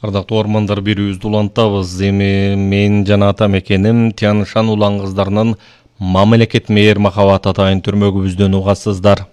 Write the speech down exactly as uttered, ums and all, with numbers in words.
Ардактуу ормандар берүүбүздү улантабыз. Эми мен жана ата мекеним Тянь Шань улан кыздарынын мамлекет мээр махабат атайын түрмөгүбүздөн угасыздар.